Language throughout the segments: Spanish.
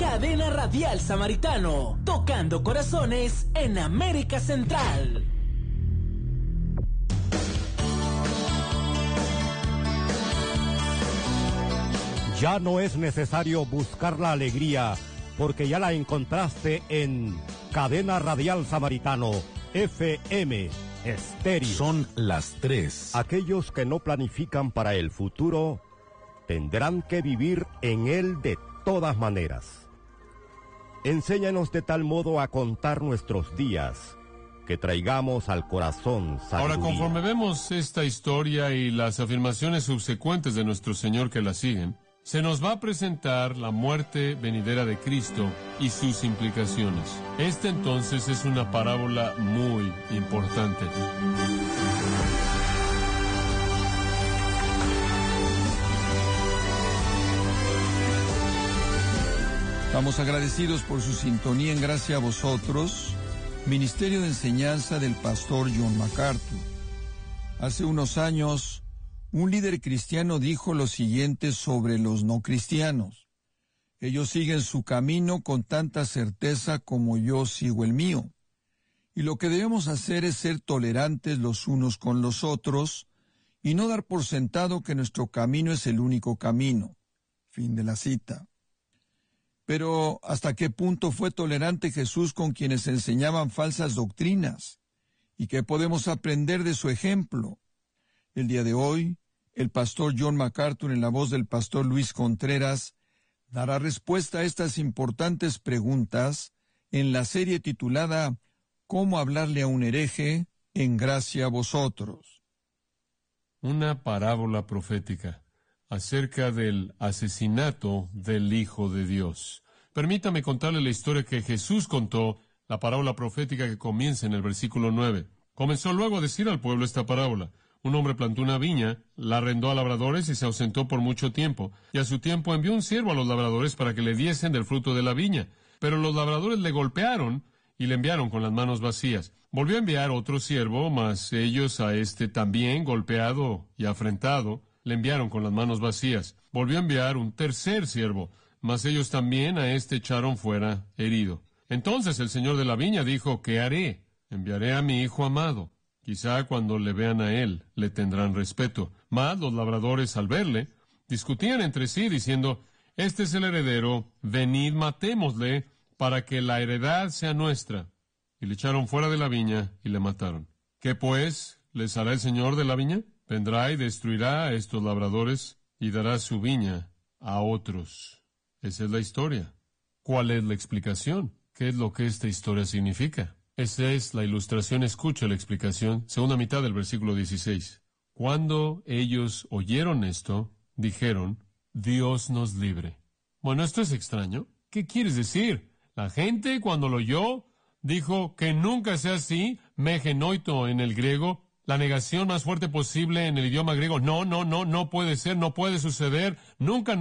Cadena Radial Samaritano, tocando corazones en América Central. Ya no es necesario buscar la alegría, porque ya la encontraste en Cadena Radial Samaritano, FM, estéreo. Son las 3. Aquellos que no planifican para el futuro, tendrán que vivir en él de todas maneras. Enséñanos de tal modo a contar nuestros días, que traigamos al corazón sabiduría. Ahora, conforme vemos esta historia y las afirmaciones subsecuentes de nuestro Señor que la siguen, se nos va a presentar la muerte venidera de Cristo y sus implicaciones. Esta entonces es una parábola muy importante. Estamos agradecidos por su sintonía en Gracia a Vosotros, Ministerio de Enseñanza del Pastor John MacArthur. Hace unos años, un líder cristiano dijo lo siguiente sobre los no cristianos: ellos siguen su camino con tanta certeza como yo sigo el mío. Y lo que debemos hacer es ser tolerantes los unos con los otros y no dar por sentado que nuestro camino es el único camino. Fin de la cita. Pero, ¿hasta qué punto fue tolerante Jesús con quienes enseñaban falsas doctrinas? ¿Y qué podemos aprender de su ejemplo? El día de hoy, el pastor John MacArthur, en la voz del pastor Luis Contreras, dará respuesta a estas importantes preguntas en la serie titulada ¿Cómo hablarle a un hereje? En Gracia a Vosotros. Una parábola profética acerca del asesinato del Hijo de Dios. Permítame contarle la historia que Jesús contó, la parábola profética que comienza en el versículo 9. Comenzó luego a decir al pueblo esta parábola: un hombre plantó una viña, la arrendó a labradores y se ausentó por mucho tiempo, y a su tiempo envió un siervo a los labradores para que le diesen del fruto de la viña. Pero los labradores le golpearon y le enviaron con las manos vacías. Volvió a enviar otro siervo, mas ellos a este también, golpeado y afrentado, le enviaron con las manos vacías. Volvió a enviar un tercer siervo, mas ellos también a este echaron fuera herido. Entonces el señor de la viña dijo: ¿qué haré? Enviaré a mi hijo amado. Quizá cuando le vean a él, le tendrán respeto. Mas los labradores, al verle, discutían entre sí, diciendo: este es el heredero, venid, matémosle, para que la heredad sea nuestra. Y le echaron fuera de la viña y le mataron. ¿Qué pues les hará el señor de la viña? Vendrá y destruirá a estos labradores y dará su viña a otros. Esa es la historia. ¿Cuál es la explicación? ¿Qué es lo que esta historia significa? Esa es la ilustración. Escucha la explicación, segunda mitad del versículo 16. Cuando ellos oyeron esto, dijeron: Dios nos libre. Bueno, esto es extraño. ¿Qué quieres decir? La gente, cuando lo oyó, dijo que nunca sea así, megenoito en el griego, la negación más fuerte posible en el idioma griego. No puede ser, no puede suceder, nunca.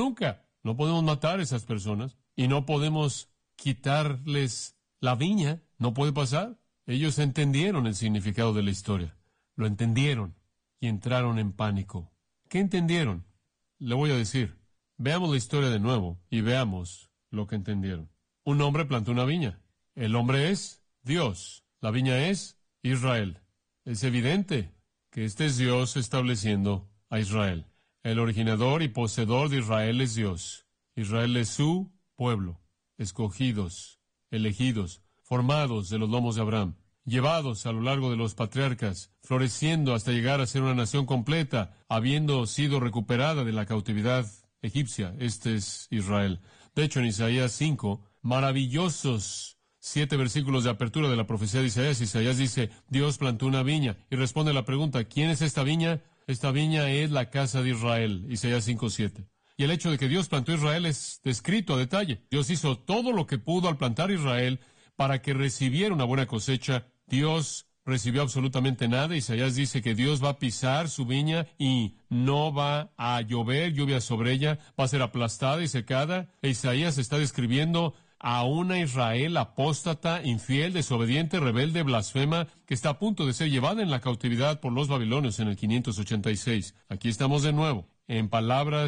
No podemos matar a esas personas y no podemos quitarles la viña, no puede pasar. Ellos entendieron el significado de la historia, lo entendieron y entraron en pánico. ¿Qué entendieron? Le voy a decir. Veamos la historia de nuevo y veamos lo que entendieron. Un hombre plantó una viña. El hombre es Dios. La viña es Israel. Es evidente que este es Dios estableciendo a Israel. El originador y poseedor de Israel es Dios. Israel es su pueblo, escogidos, elegidos, formados de los lomos de Abraham, llevados a lo largo de los patriarcas, floreciendo hasta llegar a ser una nación completa, habiendo sido recuperada de la cautividad egipcia. Este es Israel. De hecho, en Isaías 5, maravillosos 7 versículos de apertura de la profecía de Isaías dice: Dios plantó una viña. Y responde la pregunta: ¿quién es esta viña? Esta viña es la casa de Israel. Isaías 5:7. Y el hecho de que Dios plantó Israel es descrito a detalle. Dios hizo todo lo que pudo al plantar Israel para que recibiera una buena cosecha. Dios recibió absolutamente nada. Isaías dice que Dios va a pisar su viña y no va a llover lluvia sobre ella, va a ser aplastada y secada. E Isaías está describiendo a una Israel apóstata, infiel, desobediente, rebelde, blasfema, que está a punto de ser llevada en la cautividad por los babilonios en el 586. Aquí estamos de nuevo, en palabras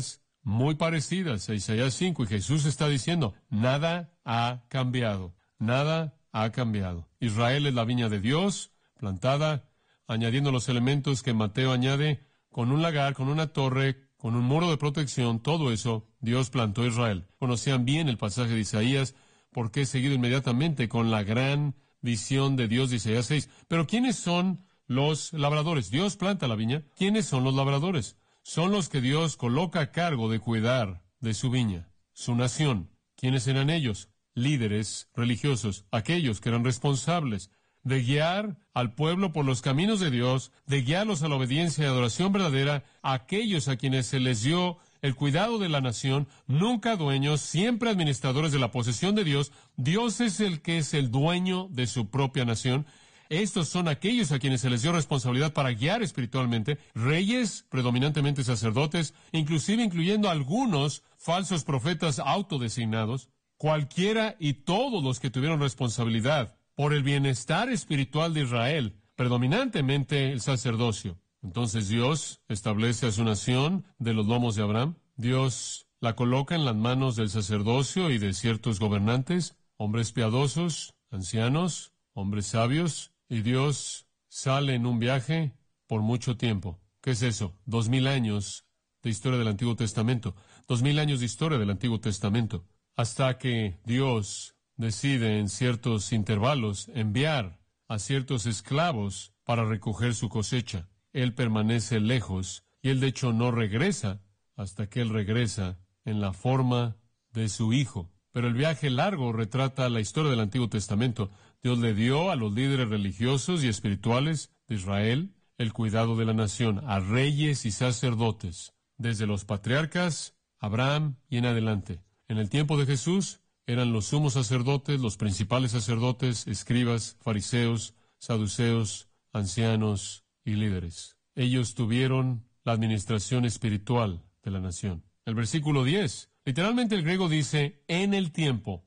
muy parecidas a Isaías 5, y Jesús está diciendo, nada ha cambiado, nada ha cambiado. Israel es la viña de Dios, plantada, añadiendo los elementos que Mateo añade, con un lagar, con una torre, con un muro de protección, todo eso, Dios plantó a Israel. Conocían bien el pasaje de Isaías, porque he seguido inmediatamente con la gran visión de Dios de Isaías 6. Pero ¿quiénes son los labradores? Dios planta la viña. ¿Quiénes son los labradores? Son los que Dios coloca a cargo de cuidar de su viña, su nación. ¿Quiénes eran ellos? Líderes religiosos, aquellos que eran responsables de guiar al pueblo por los caminos de Dios, de guiarlos a la obediencia y adoración verdadera, aquellos a quienes se les dio el cuidado de la nación, nunca dueños, siempre administradores de la posesión de Dios. Dios es el que es el dueño de su propia nación. Estos son aquellos a quienes se les dio responsabilidad para guiar espiritualmente, reyes, predominantemente sacerdotes, inclusive incluyendo algunos falsos profetas autodesignados, cualquiera y todos los que tuvieron responsabilidad por el bienestar espiritual de Israel, predominantemente el sacerdocio. Entonces Dios establece a su nación de los lomos de Abraham. Dios la coloca en las manos del sacerdocio y de ciertos gobernantes, hombres piadosos, ancianos, hombres sabios, y Dios sale en un viaje por mucho tiempo. ¿Qué es eso? 2000 años de historia del Antiguo Testamento. 2000 años de historia del Antiguo Testamento. Hasta que Dios decide en ciertos intervalos enviar a ciertos esclavos para recoger su cosecha. Él permanece lejos y él de hecho no regresa hasta que él regresa en la forma de su hijo. Pero el viaje largo retrata la historia del Antiguo Testamento. Dios le dio a los líderes religiosos y espirituales de Israel el cuidado de la nación, a reyes y sacerdotes, desde los patriarcas, Abraham y en adelante. En el tiempo de Jesús eran los sumos sacerdotes, los principales sacerdotes, escribas, fariseos, saduceos, ancianos y líderes. Ellos tuvieron la administración espiritual de la nación. El versículo 10, literalmente el griego dice, en el tiempo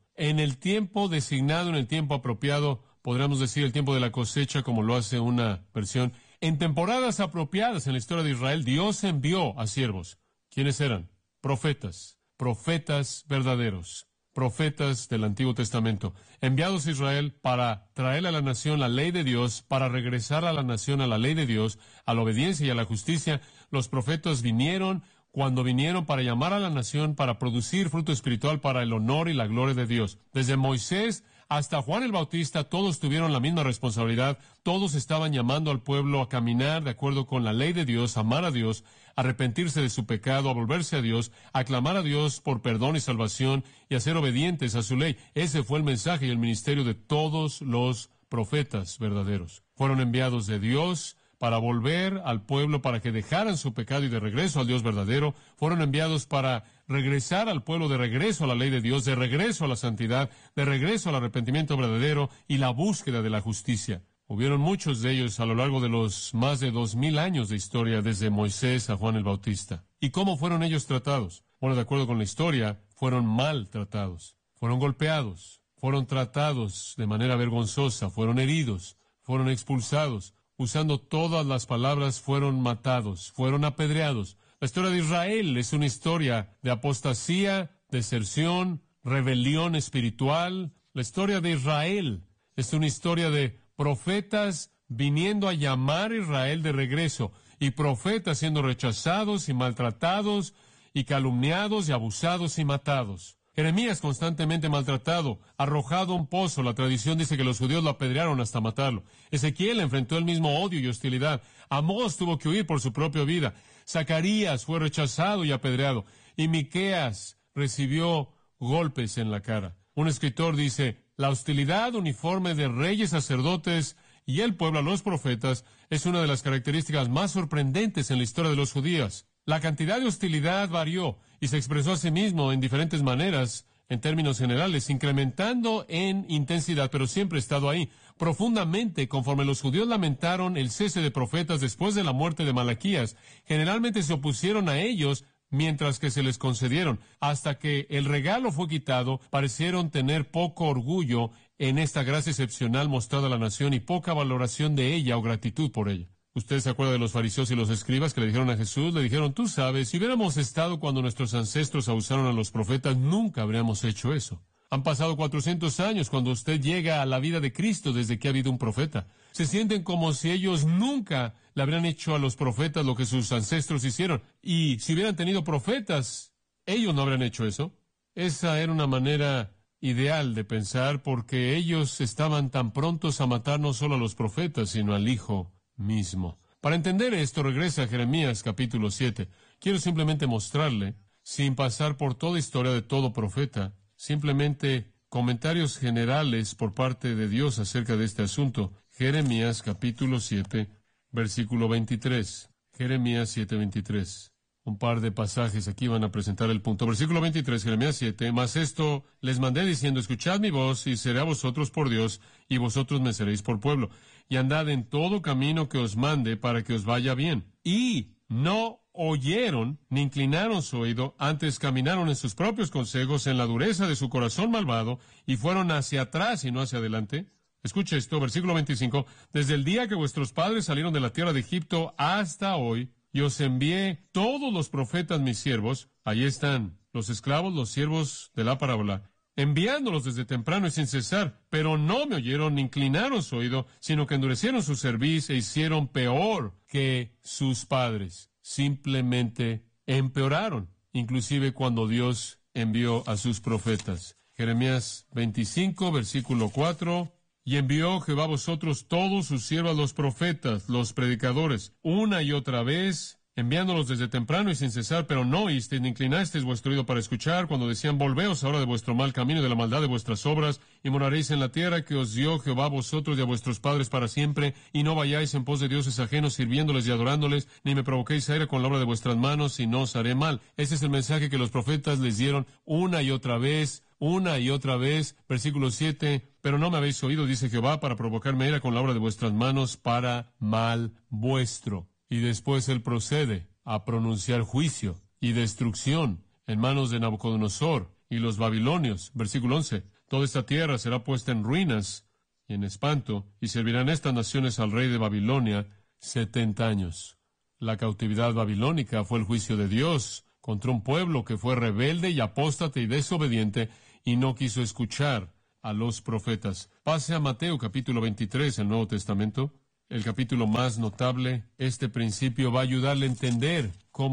designado, en el tiempo apropiado, podríamos decir el tiempo de la cosecha, como lo hace una versión. En temporadas apropiadas en la historia de Israel, Dios envió a siervos. ¿Quiénes eran? Profetas verdaderos, profetas del Antiguo Testamento, enviados a Israel para traer a la nación la ley de Dios, para regresar a la nación a la ley de Dios, a la obediencia y a la justicia. Los profetas vinieron para llamar a la nación, para producir fruto espiritual para el honor y la gloria de Dios. Desde Moisés hasta Juan el Bautista, todos tuvieron la misma responsabilidad. Todos estaban llamando al pueblo a caminar de acuerdo con la ley de Dios, a amar a Dios, a arrepentirse de su pecado, a volverse a Dios, a clamar a Dios por perdón y salvación y a ser obedientes a su ley. Ese fue el mensaje y el ministerio de todos los profetas verdaderos. Fueron enviados de Dios para volver al pueblo, para que dejaran su pecado y de regreso al Dios verdadero. Fueron enviados para regresar al pueblo, de regreso a la ley de Dios, de regreso a la santidad, de regreso al arrepentimiento verdadero y la búsqueda de la justicia. Hubieron muchos de ellos a lo largo de los más de 2000 años de historia, desde Moisés a Juan el Bautista. ¿Y cómo fueron ellos tratados? Bueno, de acuerdo con la historia, fueron mal tratados, fueron golpeados, fueron tratados de manera vergonzosa, fueron heridos, fueron expulsados. Usando todas las palabras, fueron matados, fueron apedreados. La historia de Israel es una historia de apostasía, deserción, rebelión espiritual. La historia de Israel es una historia de profetas viniendo a llamar a Israel de regreso, y profetas siendo rechazados y maltratados y calumniados y abusados y matados. Jeremías constantemente maltratado, arrojado a un pozo. La tradición dice que los judíos lo apedrearon hasta matarlo. Ezequiel enfrentó el mismo odio y hostilidad. Amós tuvo que huir por su propia vida. Zacarías fue rechazado y apedreado. Y Miqueas recibió golpes en la cara. Un escritor dice, la hostilidad uniforme de reyes, sacerdotes y el pueblo a los profetas es una de las características más sorprendentes en la historia de los judíos. La cantidad de hostilidad varió y se expresó a sí mismo en diferentes maneras, en términos generales, incrementando en intensidad, pero siempre ha estado ahí. Profundamente, conforme los judíos lamentaron el cese de profetas después de la muerte de Malaquías, generalmente se opusieron a ellos mientras que se les concedieron. Hasta que el regalo fue quitado, parecieron tener poco orgullo en esta gracia excepcional mostrada a la nación y poca valoración de ella o gratitud por ella. Usted se acuerda de los fariseos y los escribas que le dijeron a Jesús, le dijeron, tú sabes, si hubiéramos estado cuando nuestros ancestros abusaron a los profetas, nunca habríamos hecho eso. Han pasado 400 años cuando usted llega a la vida de Cristo desde que ha habido un profeta. Se sienten como si ellos nunca le habrían hecho a los profetas lo que sus ancestros hicieron. Y si hubieran tenido profetas, ellos no habrían hecho eso. Esa era una manera ideal de pensar porque ellos estaban tan prontos a matar no solo a los profetas, sino al Hijo mismo. Para entender esto, regresa a Jeremías capítulo 7. Quiero simplemente mostrarle, sin pasar por toda historia de todo profeta, simplemente comentarios generales por parte de Dios acerca de este asunto. Jeremías capítulo 7, versículo 23. Jeremías 7, 23. Un par de pasajes aquí van a presentar el punto. Versículo 23, Jeremías 7. Mas esto les mandé diciendo, escuchad mi voz, y seré a vosotros por Dios, y vosotros me seréis por pueblo. Y andad en todo camino que os mande, para que os vaya bien. Y no oyeron, ni inclinaron su oído, antes caminaron en sus propios consejos, en la dureza de su corazón malvado, y fueron hacia atrás y no hacia adelante. Escucha esto, versículo 25. Desde el día que vuestros padres salieron de la tierra de Egipto hasta hoy, y os envié todos los profetas mis siervos, ahí están los esclavos, los siervos de la parábola, enviándolos desde temprano y sin cesar, pero no me oyeron ni inclinaron su oído, sino que endurecieron su cerviz e hicieron peor que sus padres. Simplemente empeoraron, inclusive cuando Dios envió a sus profetas. Jeremías 25, versículo 4. Y envió Jehová a vosotros todos sus siervos los profetas, los predicadores, una y otra vez, enviándolos desde temprano y sin cesar, pero no oísteis ni inclinasteis vuestro oído para escuchar, cuando decían, volveos ahora de vuestro mal camino y de la maldad de vuestras obras, y moraréis en la tierra que os dio Jehová a vosotros y a vuestros padres para siempre, y no vayáis en pos de dioses ajenos, sirviéndoles y adorándoles, ni me provoquéis a ira con la obra de vuestras manos, y no os haré mal. Ese es el mensaje que los profetas les dieron una y otra vez, versículo 7, pero no me habéis oído, dice Jehová, para provocarme ira con la obra de vuestras manos para mal vuestro. Y después él procede a pronunciar juicio y destrucción en manos de Nabucodonosor y los babilonios. Versículo 11, toda esta tierra será puesta en ruinas y en espanto, y servirán estas naciones al rey de Babilonia 70 años. La cautividad babilónica fue el juicio de Dios contra un pueblo que fue rebelde y apóstata y desobediente, y no quiso escuchar a los profetas. Pase a Mateo capítulo 23, el Nuevo Testamento, el capítulo más notable. Este principio va a ayudarle a entender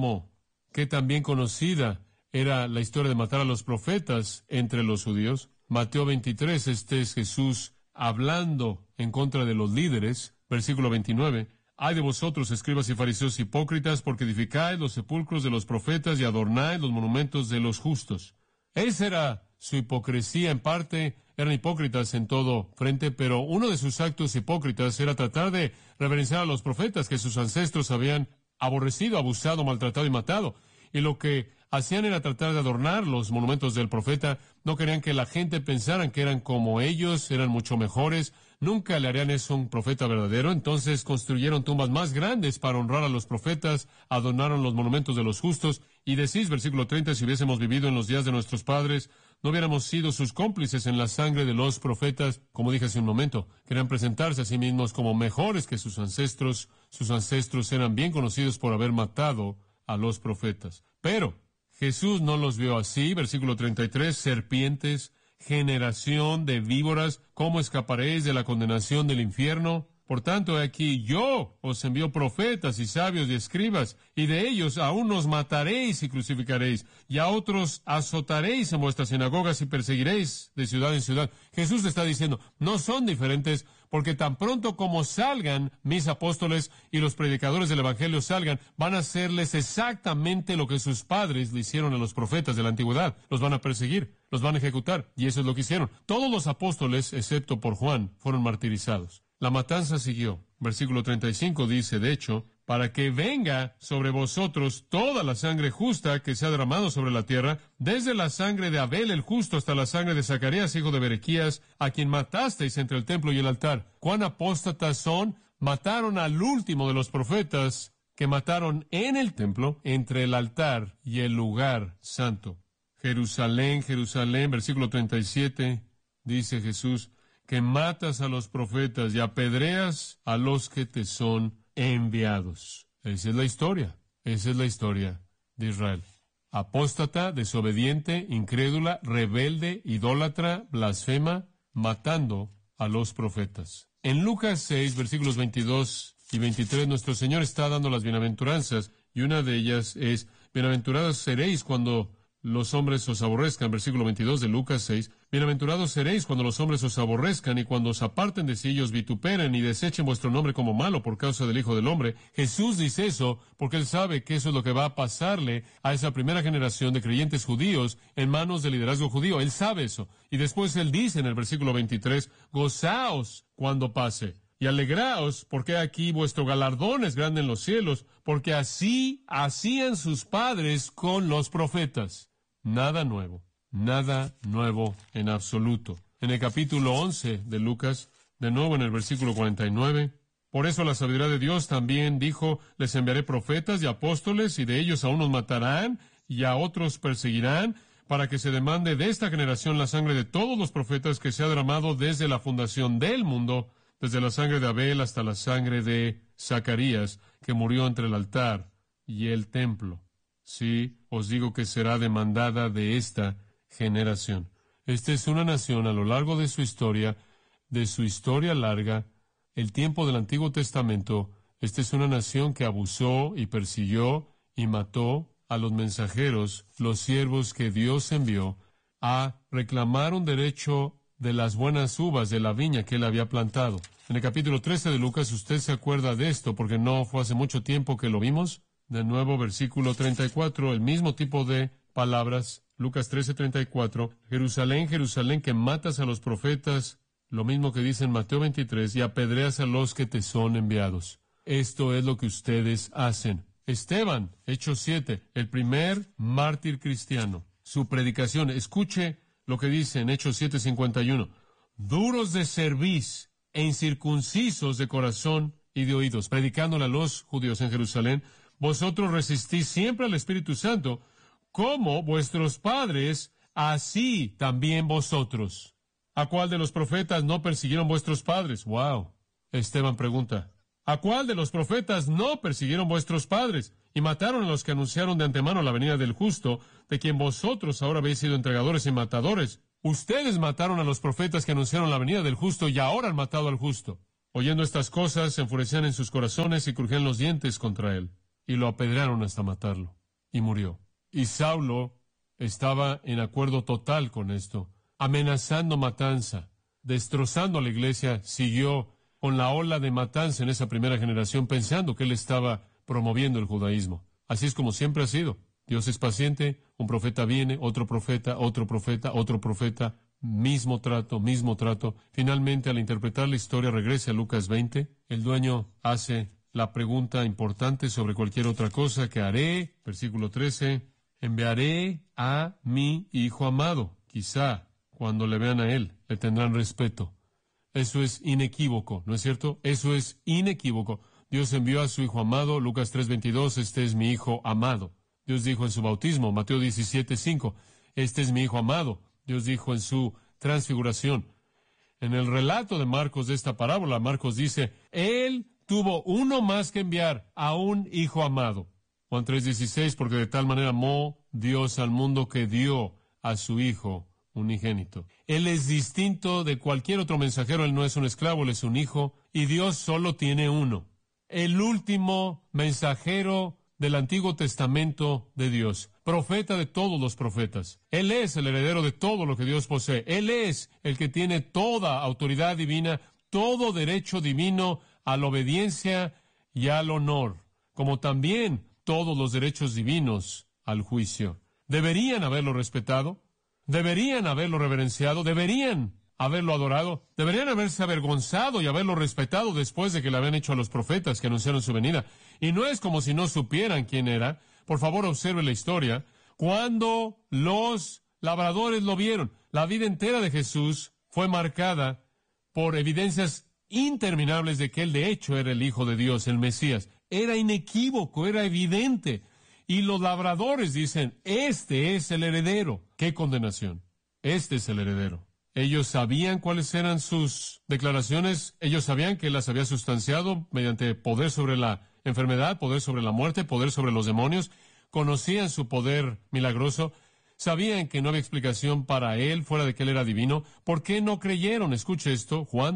qué tan bien conocida era la historia de matar a los profetas entre los judíos. Mateo 23, este es Jesús hablando en contra de los líderes. Versículo 29. Ay de vosotros, escribas y fariseos hipócritas, porque edificáis los sepulcros de los profetas y adornáis los monumentos de los justos. Esa era su hipocresía. En parte eran hipócritas en todo frente, pero uno de sus actos hipócritas era tratar de reverenciar a los profetas que sus ancestros habían aborrecido, abusado, maltratado y matado. Y lo que hacían era tratar de adornar los monumentos del profeta. No querían que la gente pensara que eran como ellos, eran mucho mejores. Nunca le harían eso a un profeta verdadero. Entonces construyeron tumbas más grandes para honrar a los profetas, adornaron los monumentos de los justos. Y decís, versículo 30, si hubiésemos vivido en los días de nuestros padres, no hubiéramos sido sus cómplices en la sangre de los profetas. Como dije hace un momento, querían presentarse a sí mismos como mejores que sus ancestros. Sus ancestros eran bien conocidos por haber matado a los profetas. Pero Jesús no los vio así. Versículo 33, serpientes, generación de víboras, ¿cómo escaparéis de la condenación del infierno? Por tanto, aquí yo os envío profetas y sabios y escribas, y de ellos a unos mataréis y crucificaréis, y a otros azotaréis en vuestras sinagogas y perseguiréis de ciudad en ciudad. Jesús le está diciendo, no son diferentes, porque tan pronto como salgan mis apóstoles y los predicadores del Evangelio salgan, van a hacerles exactamente lo que sus padres le hicieron a los profetas de la antigüedad. Los van a perseguir, los van a ejecutar, y eso es lo que hicieron. Todos los apóstoles, excepto por Juan, fueron martirizados. La matanza siguió. Versículo 35 dice, de hecho, para que venga sobre vosotros toda la sangre justa que se ha derramado sobre la tierra, desde la sangre de Abel el justo hasta la sangre de Zacarías, hijo de Berequías, a quien matasteis entre el templo y el altar. ¿Cuán apóstatas son? Mataron al último de los profetas que mataron en el templo, entre el altar y el lugar santo. Jerusalén, Jerusalén, versículo 37, dice Jesús, que matas a los profetas y apedreas a los que te son enviados. Esa es la historia. Esa es la historia de Israel. Apóstata, desobediente, incrédula, rebelde, idólatra, blasfema, matando a los profetas. En Lucas 6, versículos 22 y 23, nuestro Señor está dando las bienaventuranzas, y una de ellas es: bienaventurados seréis cuando los hombres os aborrezcan. Versículo 22 de Lucas 6. Bienaventurados seréis cuando los hombres os aborrezcan y cuando os aparten de sí y os vituperen y desechen vuestro nombre como malo por causa del Hijo del Hombre. Jesús dice eso porque Él sabe que eso es lo que va a pasarle a esa primera generación de creyentes judíos en manos del liderazgo judío. Él sabe eso. Y después Él dice en el versículo 23, gozaos cuando pase. Y alegraos, porque aquí vuestro galardón es grande en los cielos, porque así hacían sus padres con los profetas. Nada nuevo en absoluto. En el capítulo 11 de Lucas, de nuevo en el versículo 49, por eso la sabiduría de Dios también dijo, les enviaré profetas y apóstoles, y de ellos a unos matarán, y a otros perseguirán, para que se demande de esta generación la sangre de todos los profetas que se ha derramado desde la fundación del mundo, desde la sangre de Abel hasta la sangre de Zacarías, que murió entre el altar y el templo. Sí, os digo que será demandada de esta generación. Esta es una nación a lo largo de su historia larga, el tiempo del Antiguo Testamento. Esta es una nación que abusó y persiguió y mató a los mensajeros, los siervos que Dios envió a reclamar un derecho de las buenas uvas de la viña que Él había plantado. En el capítulo 13 de Lucas, usted se acuerda de esto porque no fue hace mucho tiempo que lo vimos. De nuevo, versículo 34, el mismo tipo de palabras, Lucas 13:34, Jerusalén, Jerusalén, que matas a los profetas, lo mismo que dice en Mateo 23, y apedreas a los que te son enviados. Esto es lo que ustedes hacen. Esteban, Hechos 7, el primer mártir cristiano, su predicación, escuche lo que dice en Hechos 7:51, duros de cerviz e incircuncisos de corazón y de oídos, predicándole a los judíos en Jerusalén, vosotros resistís siempre al Espíritu Santo, como vuestros padres, así también vosotros. ¿A cuál de los profetas no persiguieron vuestros padres? ¡Wow! Esteban pregunta, ¿a cuál de los profetas no persiguieron vuestros padres? Y mataron a los que anunciaron de antemano la venida del justo, de quien vosotros ahora habéis sido entregadores y matadores. Ustedes mataron a los profetas que anunciaron la venida del justo y ahora han matado al justo. Oyendo estas cosas, se enfurecían en sus corazones y crujían los dientes contra él. Y lo apedrearon hasta matarlo. Y murió. Y Saulo estaba en acuerdo total con esto, amenazando matanza, destrozando a la iglesia, siguió con la ola de matanza en esa primera generación, pensando que él estaba promoviendo el judaísmo. Así es como siempre ha sido. Dios es paciente, un profeta viene, otro profeta, otro profeta, otro profeta, mismo trato. Finalmente, al interpretar la historia, regrese a Lucas 20. El dueño hace la pregunta importante sobre cualquier otra cosa que haré. Versículo 13, enviaré a mi hijo amado. Quizá cuando le vean a él, le tendrán respeto. Eso es inequívoco, ¿no es cierto? Eso es inequívoco. Dios envió a su hijo amado, Lucas 3:22, este es mi hijo amado. Dios dijo en su bautismo, Mateo 17:5, este es mi hijo amado. Dios dijo en su transfiguración. En el relato de Marcos de esta parábola, Marcos dice, Él tuvo uno más que enviar, a un hijo amado. Juan 3:16, porque de tal manera amó Dios al mundo que dio a su hijo unigénito. Él es distinto de cualquier otro mensajero, Él no es un esclavo, Él es un hijo, y Dios solo tiene uno. El último mensajero del Antiguo Testamento de Dios, profeta de todos los profetas. Él es el heredero de todo lo que Dios posee. Él es el que tiene toda autoridad divina, todo derecho divino a la obediencia y al honor, como también todos los derechos divinos al juicio. Deberían haberlo respetado, deberían haberlo reverenciado, deberían haberlo adorado, deberían haberse avergonzado y haberlo respetado después de que le habían hecho a los profetas que anunciaron su venida. Y no es como si no supieran quién era. Por favor, observe la historia. Cuando los labradores lo vieron, la vida entera de Jesús fue marcada por evidencias interminables de que él de hecho era el Hijo de Dios, el Mesías. Era inequívoco, era evidente. Y los labradores dicen, este es el heredero. ¡Qué condenación! Este es el heredero. Ellos sabían cuáles eran sus declaraciones. Ellos sabían que Él las había sustanciado mediante poder sobre la enfermedad, poder sobre la muerte, poder sobre los demonios. Conocían su poder milagroso. Sabían que no había explicación para Él fuera de que Él era divino. ¿Por qué no creyeron? Escuche esto, Juan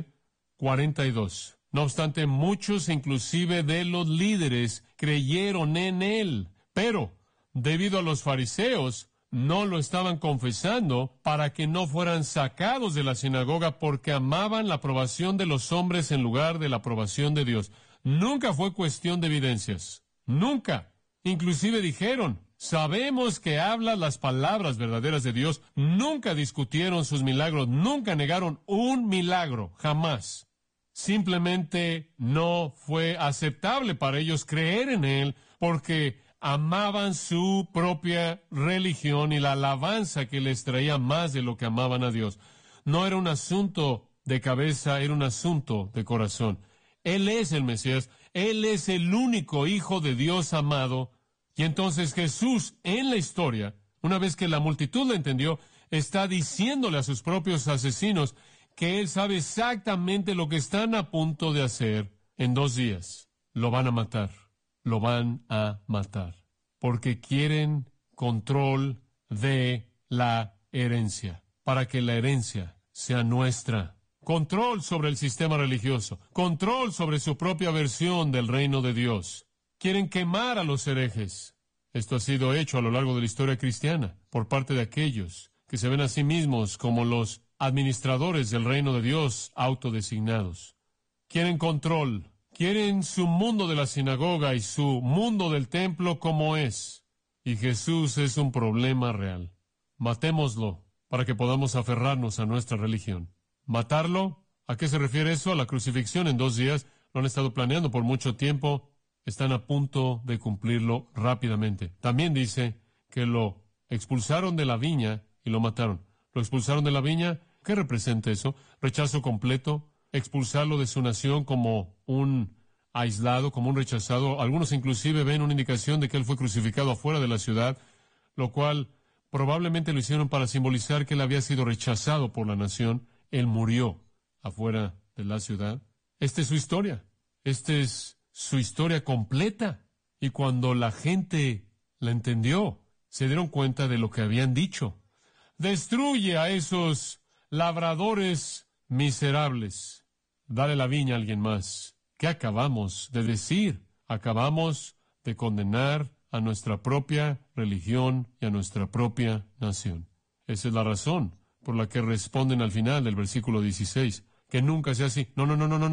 12:42. No obstante, muchos, inclusive de los líderes, creyeron en Él. Pero, debido a los fariseos, no lo estaban confesando para que no fueran sacados de la sinagoga porque amaban la aprobación de los hombres en lugar de la aprobación de Dios. Nunca fue cuestión de evidencias. Nunca. Inclusive dijeron, sabemos que habla las palabras verdaderas de Dios. Nunca discutieron sus milagros. Nunca negaron un milagro. Jamás. Simplemente no fue aceptable para ellos creer en Él porque amaban su propia religión y la alabanza que les traía más de lo que amaban a Dios. No era un asunto de cabeza, era un asunto de corazón. Él es el Mesías, Él es el único Hijo de Dios amado. Y entonces Jesús, en la historia, una vez que la multitud lo entendió, está diciéndole a sus propios asesinos que Él sabe exactamente lo que están a punto de hacer en 2 días. Lo van a matar. Lo van a matar, porque quieren control de la herencia, para que la herencia sea nuestra. Control sobre el sistema religioso, control sobre su propia versión del reino de Dios. Quieren quemar a los herejes. Esto ha sido hecho a lo largo de la historia cristiana, por parte de aquellos que se ven a sí mismos como los administradores del reino de Dios autodesignados. Quieren control. Quieren su mundo de la sinagoga y su mundo del templo como es. Y Jesús es un problema real. Matémoslo para que podamos aferrarnos a nuestra religión. ¿Matarlo? ¿A qué se refiere eso? A la crucifixión en 2 días. Lo han estado planeando por mucho tiempo. Están a punto de cumplirlo rápidamente. También dice que lo expulsaron de la viña y lo mataron. Lo expulsaron de la viña. ¿Qué representa eso? Rechazo completo. Expulsarlo de su nación como un aislado, como un rechazado. Algunos inclusive ven una indicación de que él fue crucificado afuera de la ciudad, lo cual probablemente lo hicieron para simbolizar que él había sido rechazado por la nación. Él murió afuera de la ciudad. Esta es su historia. Esta es su historia completa. Y cuando la gente la entendió, se dieron cuenta de lo que habían dicho. Destruye a esos labradores miserables. Dale la viña a alguien más. ¿Qué acabamos de decir? Acabamos de condenar a nuestra propia religión y a nuestra propia nación. Esa es la razón por la que responden al final del versículo 16. Que nunca sea así. No,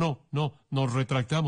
nos retractamos.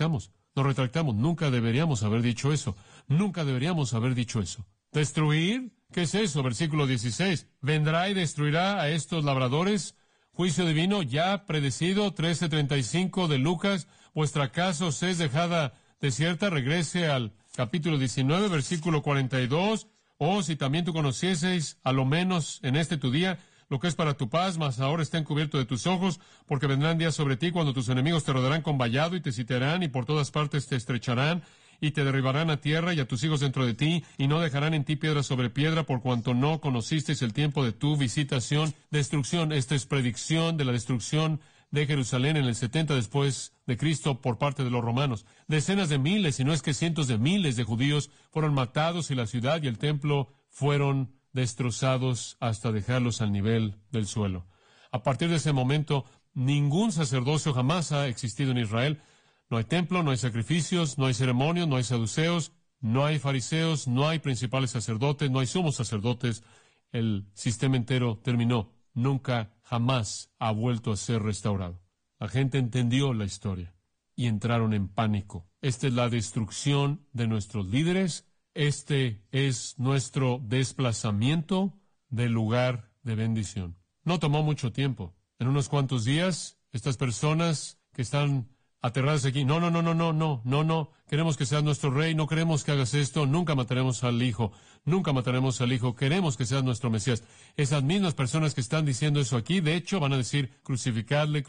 Nunca deberíamos haber dicho eso. Nunca deberíamos haber dicho eso. ¿Destruir? ¿Qué es eso? Versículo 16. ¿Vendrá y destruirá a estos labradores? Juicio divino ya predecido, 13:35 de Lucas. Vuestra casa os es dejada desierta. Regrese al capítulo 19, versículo 42. Oh, si también tú conocieseis, a lo menos en este tu día, lo que es para tu paz, mas ahora está encubierto de tus ojos, porque vendrán días sobre ti cuando tus enemigos te rodearán con vallado y te sitiarán y por todas partes te estrecharán y te derribarán a tierra y a tus hijos dentro de ti, y no dejarán en ti piedra sobre piedra, por cuanto no conocisteis el tiempo de tu visitación. Destrucción. Esta es predicción de la destrucción de Jerusalén en el 70 después de Cristo por parte de los romanos. Decenas de miles, si no es que cientos de miles de judíos fueron matados y la ciudad y el templo fueron destrozados hasta dejarlos al nivel del suelo. A partir de ese momento, ningún sacerdocio jamás ha existido en Israel. No hay templo, no hay sacrificios, no hay ceremonios, no hay saduceos, no hay fariseos, no hay principales sacerdotes, no hay sumos sacerdotes. El sistema entero terminó. Nunca, jamás ha vuelto a ser restaurado. La gente entendió la historia y entraron en pánico. Esta es la destrucción de nuestros líderes. Este es nuestro desplazamiento del lugar de bendición. No tomó mucho tiempo. En unos cuantos días, estas personas que están aterradas aquí, no, queremos que seas nuestro rey, no queremos que hagas esto, nunca mataremos al hijo, queremos que seas nuestro Mesías. Esas mismas personas que están diciendo eso aquí, de hecho, van a decir, crucificadle.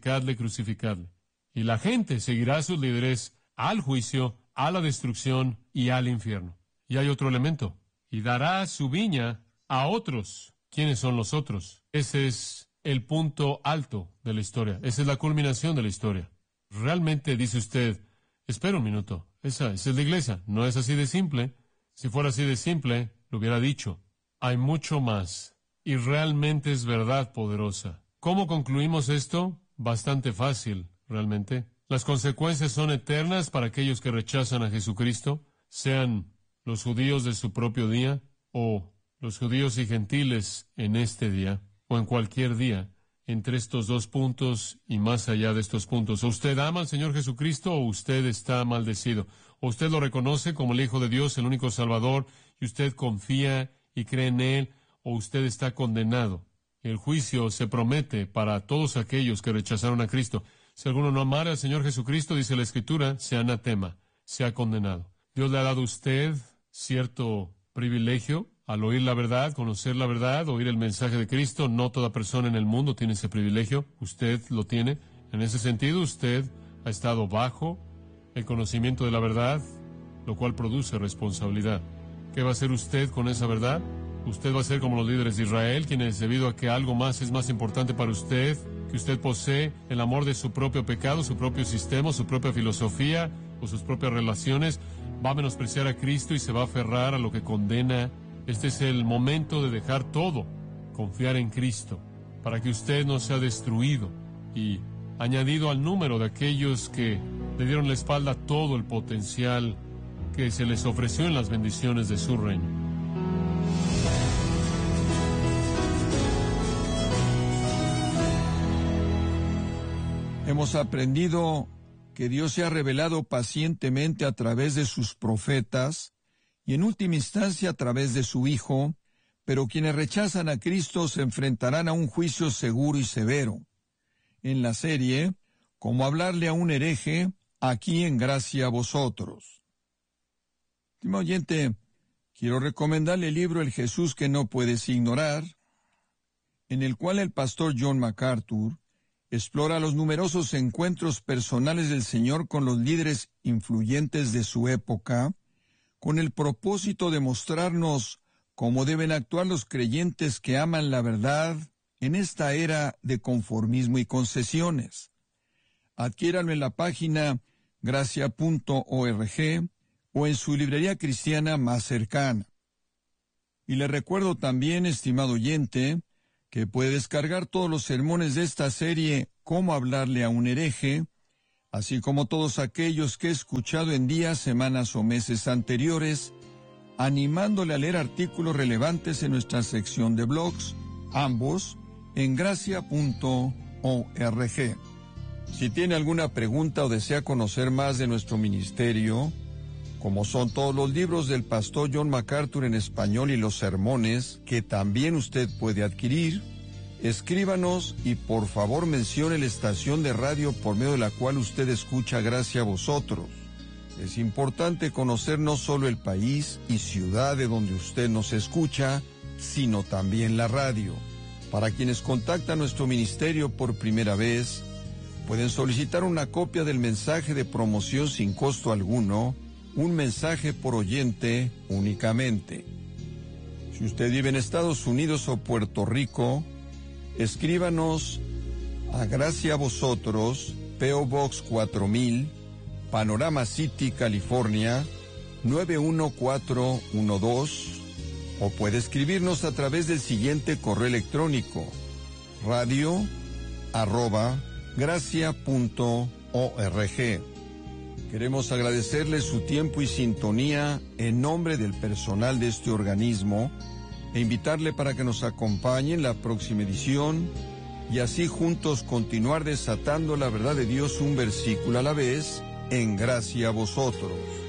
Y la gente seguirá a sus líderes al juicio, a la destrucción y al infierno. Y hay otro elemento, y dará su viña a otros. ¿Quiénes son los otros? Ese es el punto alto de la historia. Esa es la culminación de la historia. Realmente dice usted, espera un minuto, esa es la iglesia. No es así de simple. Si fuera así de simple, lo hubiera dicho. Hay mucho más. Y realmente es verdad poderosa. ¿Cómo concluimos esto? Bastante fácil, realmente. Las consecuencias son eternas para aquellos que rechazan a Jesucristo, sean los judíos de su propio día, o los judíos y gentiles en este día, o en cualquier día, entre estos dos puntos y más allá de estos puntos. O usted ama al Señor Jesucristo, o usted está maldecido. O usted lo reconoce como el Hijo de Dios, el único Salvador, y usted confía y cree en Él, o usted está condenado. El juicio se promete para todos aquellos que rechazaron a Cristo. Si alguno no amara al Señor Jesucristo, dice la Escritura, sea anatema, sea condenado. Dios le ha dado a usted cierto privilegio al oír la verdad, conocer la verdad, oír el mensaje de Cristo. No toda persona en el mundo tiene ese privilegio. Usted lo tiene. En ese sentido, usted ha estado bajo el conocimiento de la verdad, lo cual produce responsabilidad. ¿Qué va a hacer usted con esa verdad? Usted va a ser como los líderes de Israel, quienes, debido a que algo más es más importante para usted, que usted posee el amor de su propio pecado, su propio sistema, su propia filosofía o sus propias relaciones, va a menospreciar a Cristo y se va a aferrar a lo que condena. Este es el momento de dejar todo, confiar en Cristo, para que usted no sea destruido y añadido al número de aquellos que le dieron la espalda a todo el potencial que se les ofreció en las bendiciones de su reino. Hemos aprendido que Dios se ha revelado pacientemente a través de sus profetas y en última instancia a través de su Hijo, pero quienes rechazan a Cristo se enfrentarán a un juicio seguro y severo. En la serie, Cómo hablarle a un hereje, aquí en Gracia a Vosotros. Estimado oyente, quiero recomendarle el libro El Jesús que no puedes ignorar, en el cual el pastor John MacArthur explora los numerosos encuentros personales del Señor con los líderes influyentes de su época, con el propósito de mostrarnos cómo deben actuar los creyentes que aman la verdad en esta era de conformismo y concesiones. Adquiéralo en la página gracia.org o en su librería cristiana más cercana. Y le recuerdo también, estimado oyente, que puede descargar todos los sermones de esta serie Cómo hablarle a un hereje, así como todos aquellos que he escuchado en días, semanas o meses anteriores, animándole a leer artículos relevantes en nuestra sección de blogs, ambos en gracia.org. Si tiene alguna pregunta o desea conocer más de nuestro ministerio, como son todos los libros del pastor John MacArthur en español y los sermones, que también usted puede adquirir, escríbanos y por favor mencione la estación de radio por medio de la cual usted escucha Gracia a Vosotros. Es importante conocer no solo el país y ciudad de donde usted nos escucha, sino también la radio. Para quienes contactan nuestro ministerio por primera vez, pueden solicitar una copia del mensaje de promoción sin costo alguno, un mensaje por oyente únicamente. Si usted vive en Estados Unidos o Puerto Rico, escríbanos a Gracia a Vosotros, P.O. Box 4000, Panorama City, California, 91412, o puede escribirnos a través del siguiente correo electrónico, radio@gracia.org. Queremos agradecerle su tiempo y sintonía en nombre del personal de este organismo e invitarle para que nos acompañe en la próxima edición y así juntos continuar desatando la verdad de Dios un versículo a la vez en Gracia a Vosotros.